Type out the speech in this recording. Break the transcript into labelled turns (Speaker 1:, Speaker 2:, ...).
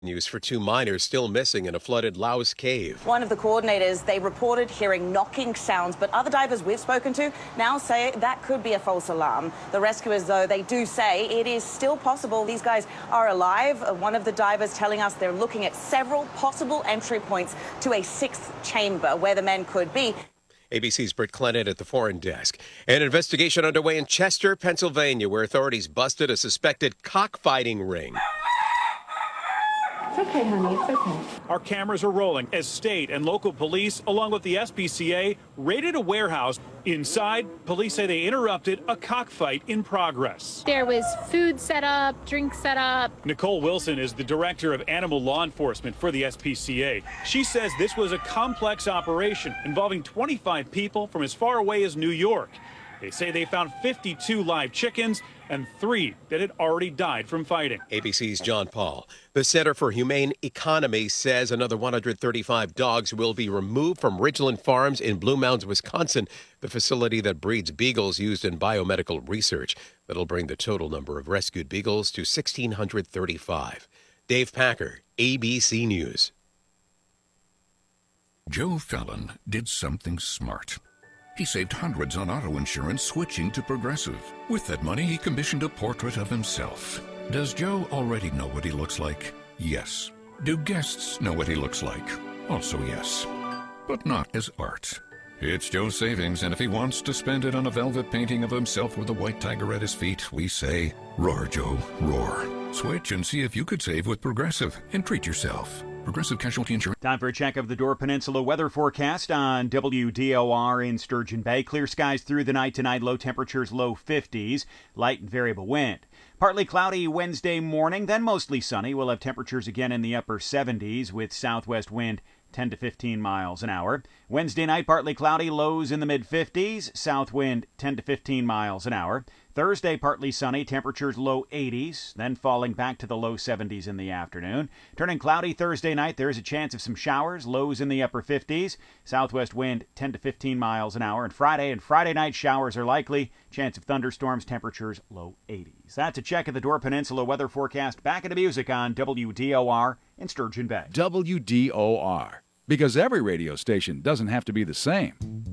Speaker 1: News for two miners still missing in a flooded Laos cave.
Speaker 2: One of the coordinators, they reported hearing knocking sounds, but other divers we've spoken to now say that could be a false alarm. The rescuers, though, they do say it is still possible these guys are alive. One of the divers telling us they're looking at several possible entry points to a sixth chamber where the men could be.
Speaker 1: ABC's Britt Clennon at the foreign desk. An investigation underway in Chester, Pennsylvania, where authorities busted a suspected cockfighting ring.
Speaker 3: It's okay, honey. It's okay.
Speaker 4: Our cameras are rolling as state and local police, along with the SPCA, raided a warehouse. Inside, police say they interrupted a cockfight in progress.
Speaker 5: There was food set up, drinks set up.
Speaker 4: Nicole Wilson is the director of animal law enforcement for the SPCA. She says this was a complex operation involving 25 people from as far away as New York. They say they found 52 live chickens and 3 that had already died from fighting.
Speaker 1: ABC's John Paul. The Center for Humane Economy says another 135 dogs will be removed from Ridgeland Farms in Blue Mounds, Wisconsin, the facility that breeds beagles used in biomedical research. That'll bring the total number of rescued beagles to 1,635. Dave Packer, ABC News.
Speaker 6: Joe Fallon did something smart. He saved hundreds on auto insurance switching to Progressive. With that money, he commissioned a portrait of himself. Does Joe already know what he looks like? Yes. Do guests know what he looks like? Also yes. But not as art. It's Joe's savings, and if he wants to spend it on a velvet painting of himself with a white tiger at his feet, we say, roar, Joe, roar. Switch and see if you could save with Progressive and treat yourself. Progressive Casualty Insurance.
Speaker 7: Time for a check of the Door Peninsula weather forecast on WDOR in Sturgeon Bay. Clear skies through the night tonight, low temperatures, low 50s, light and variable wind. Partly cloudy Wednesday morning, then mostly sunny. We'll have temperatures again in the upper 70s with southwest wind 10 to 15 miles an hour. Wednesday night, partly cloudy, lows in the mid-50s, south wind 10 to 15 miles an hour. Thursday, partly sunny, temperatures low 80s, then falling back to the low 70s in the afternoon. Turning cloudy Thursday night, there's a chance of some showers, lows in the upper 50s, southwest wind 10 to 15 miles an hour. And Friday night, showers are likely, chance of thunderstorms, temperatures low 80s. That's a check of the Door Peninsula weather forecast. Back into music on WDOR in Sturgeon Bay.
Speaker 8: WDOR, because every radio station doesn't have to be the same.